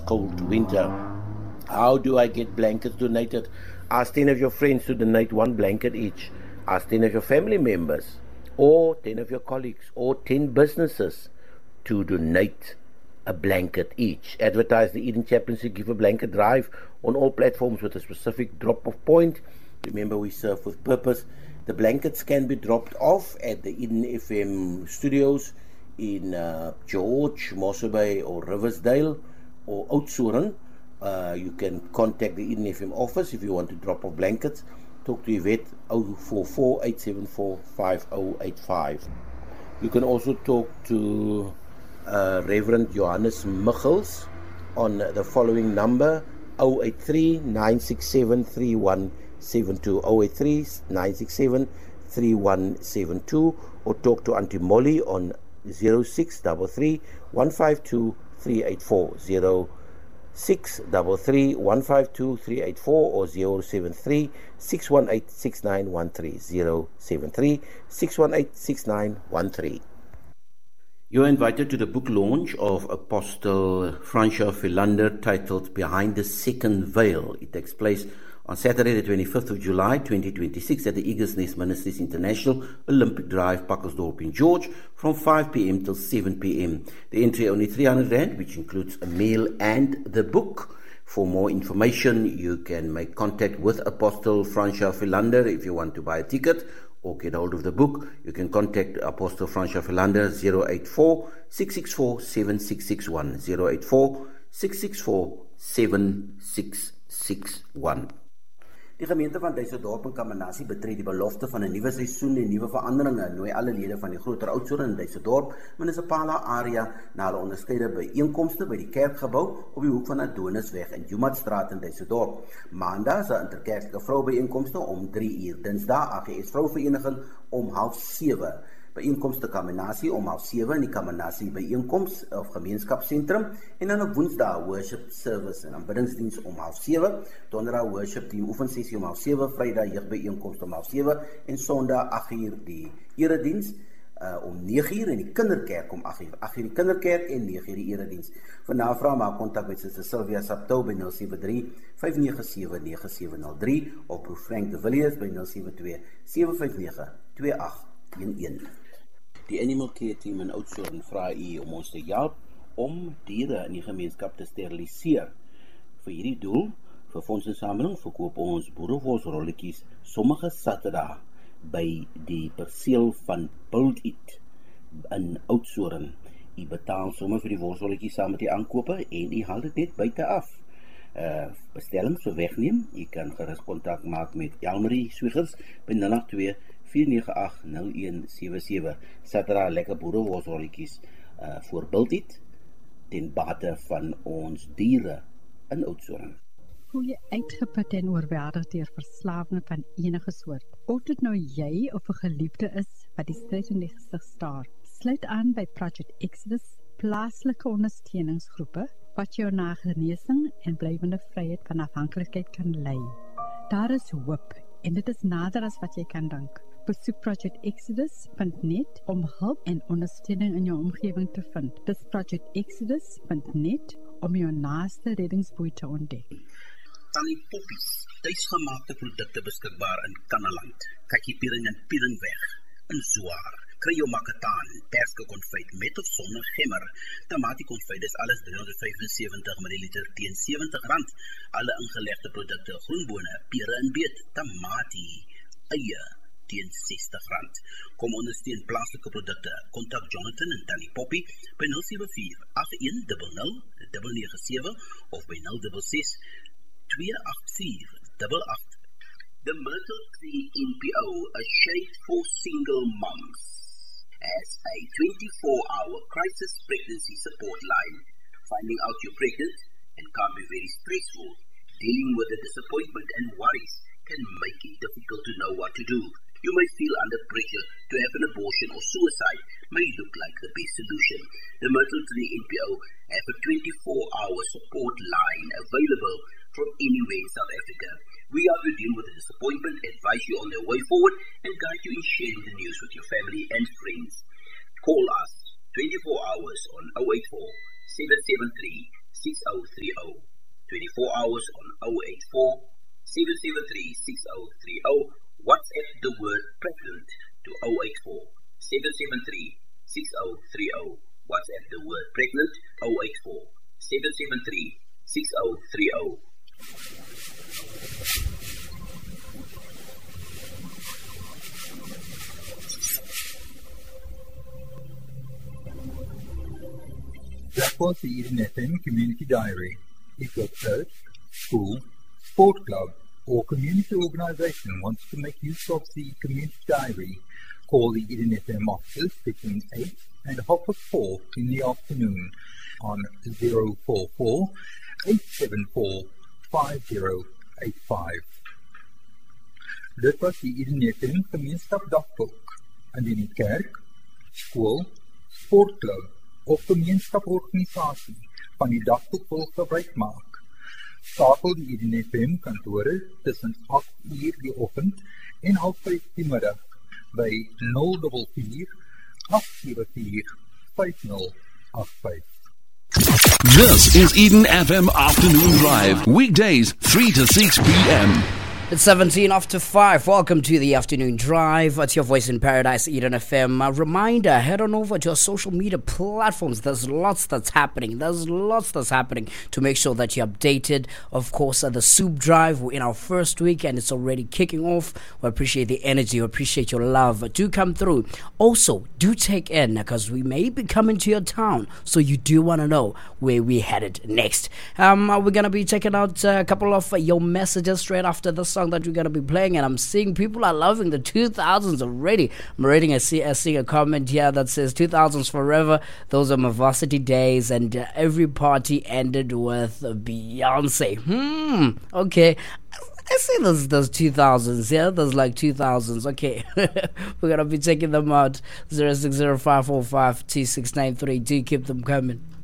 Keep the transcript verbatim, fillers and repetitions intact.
cold winter. How do I get blankets donated? Ask ten of your friends to donate one blanket each. Ask ten of your family members, or ten of your colleagues, or ten businesses to donate a blanket each. Advertise the Eden Chaplaincy Give a Blanket drive on all platforms with a specific drop-off point. Remember, we serve with purpose. The blankets can be dropped off at the Eden F M studios in uh, George, Mossel Bay, or Riversdale, or Oudtshoorn. Uh, you can contact the Eden F M office if you want to drop off blankets. Talk to Yvette zero four four, eight seven four, five zero eight five. You can also talk to uh, Reverend Johannes Michels on the following number: zero eight three, nine six seven, three one seven two, zero eight three, nine six seven, three one seven two, or talk to Auntie Molly on zero six three three, one five two, three eight four, zero six three three, one five two, three eight four, or zero seven three, six one eight, six nine one three, zero seven three, six one eight, six nine one three. You are invited to the book launch of Apostle Francois Philander titled Behind the Second Veil. It takes place on Saturday, the twenty-fifth of July, twenty twenty-six, at the Eagles Nest Ministries International, Olympic Drive, Packersdorp in George, from five p.m. till seven p.m. The entry only three hundred rand, which includes a meal and the book. For more information, you can make contact with Apostle Francois Philander if you want to buy a ticket or get hold of the book. You can contact Apostle Francois Philander zero eight four, six six four, seven six six one, zero eight four, six six four, seven six six one. Die gemeente van Duisendorp en Kamanasie betree die belofte van 'n nuwe seisoen en nuwe veranderinge. Nooi alle lede van die groter Oudtshoorn in Duisendorp munisipale area na hulle onderskeide byeenkomste by die kerkgebou op die hoek van Adonisweg en Jumatstraat in Duisendorp. Maandag is 'n interkerklike vroubyeenkomste om drie uur. Dinsdag A G S Vrouvereniging om half sewe. Byeenkomste Kamanasie om half sewe in die Kamanasie byeenkoms of gemeenskapsentrum, en dan op Woensdag worship service en aanbiddingsdiens om half sewe, Donderdag worship team oefensessie om half sewe, Vrydag jeugbyeenkomste om half sewe en Sondag agt uur die erediens uh, om nege uur en die kinderkerk om agt uur. agt uur die kinderkerk en nege uur die erediens. Vir navraag maak kontak met Suster Sylvia Saptou by nul sewe drie, vyf nege sewe, nege sewe nul drie of Prof Frank de Villiers by nul sewe twee, sewe vyf nege, twee agt een een. Die Animal Care Team in Oudtshoorn vra u om ons te help om diere in die gemeenskap te steriliseer. Vir hierdie doel, vir fondsinsameling, verkoop ons boerewolsrolletjies sommige Saterdag by die perseel van Build It in Oudtshoorn. U betaal sommer vir die wolsrolletjies saam met die aankope en u haal dit net buite af. Uh, bestellings vir wegneem, u kan gerus kontak maak met Elmarie Swiggers by nul agt twee, vier nege agt, nul een sewe sewe. Saterdag lekker boerewolsrolletjies uh, voor Build It ten bate van ons diere in Oudtshoorn. Voel jy uitgeput en oorweldig deur verslawing van enige soort? Of dit nou jy of 'n geliefde is wat die stryd in die gesig staar, sluit aan by Project Exodus, plaaslike ondersteuningsgroepe wat jou na genesing en blywende vryheid van afhanklikheid kan lei. Daar is hoop en dit is nader as wat jy kan dink. Besoek project exodus punt net om hulp en ondersteuning in jou omgewing te vind. Dis project exodus punt net om jou naaste reddingsboei te ontdek. Tannie Poppies, tuisgemaakte produkte beskikbaar in Kannaland, Kakiepiering en Pieringweg, in Zwaar. Kry jou makataan, perske konfyt met of sonder gemmer. Tamatie konfyt is alles driehonderd vyfensewentig milliliter teen sewentig rand. Alle ingelegde produkte, groenbone, pere en beet, tamatie, eie teen sestig rand. Kom ondersteun plaaslike produkte. Kontak Jonathan en Tannie Poppy by nul sewe vier, agt een nul nul, nege nege sewe of by nul ses ses, twee agt vier, agt agt. The Myrtle Tree N P O, a shade for single moms, as a twenty-four hour crisis pregnancy support line. Finding out you're pregnant and can be very stressful. Dealing with the disappointment and worries can make it difficult to know what to do. You may feel under pressure to have an abortion or suicide may look like the best solution. The Myrtle Tree N P O have a twenty-four hour support line available from anywhere in South Africa. We are to deal with the disappointment, advise you on the way forward, and guide you in sharing the news with your family and friends. Call us twenty-four hours on zero eight four, seven seven three, six zero three. three zero. twenty-four hours on zero eight four, seven seven three, six zero three zero. WhatsApp the word pregnant to zero eight four, seven seven three, six zero three zero. WhatsApp the word pregnant zero eight four, seven seven three, six zero three zero. That was the Eden F M Community Diary. If your church, school, sport club, or community organization wants to make use of the Community Diary, call the Eden F M offices between eight and half past four in the afternoon on zero four four, eight seven four, five zero eight five. Dit was die Eden F M Gemeenskap Dagboek. Indien die kerk, skool, sportklub of gemeenskaporganisasie van die dagboek wil gebruik maak, skakel die Eden F M kantore tussen agt uur die oggend en half vyf die middag by nul vier vier, agt sewe vier, vyf nul agt vyf. This is Eden F M Afternoon Drive, weekdays three to six p.m. It's seventeen after five. Welcome to the Afternoon Drive. It's your voice in paradise, Eden F M. A reminder, head on over to our social media platforms. There's lots that's happening. There's lots that's happening to make sure that you're updated. Of course, uh, the Soup Drive, we're in our first week and it's already kicking off. We appreciate the energy. We appreciate your love. Do come through. Also, do take in because we may be coming to your town. So you do want to know where we're headed next. Um, we're going to be checking out a couple of uh, your messages straight after this song that we're going to be playing, and I'm seeing people are loving the two thousands already. I'm reading a, see, a, seeing a comment here that says two thousands forever. Those are my varsity days, and uh, every party ended with Beyonce. Hmm, okay. I see those, those two thousands, yeah? There's like two thousands. Okay. We're going to be checking them out. zero six zero five four five two six nine three. Do keep them coming.